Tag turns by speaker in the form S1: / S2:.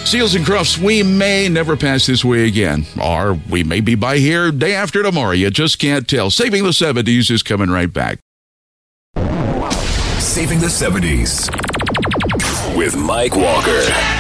S1: Seals and Crufts, we may never pass this way again, or we may be by here day after tomorrow. You just can't tell. Saving the 70s is coming right back.
S2: Saving the 70s with Mike Walker.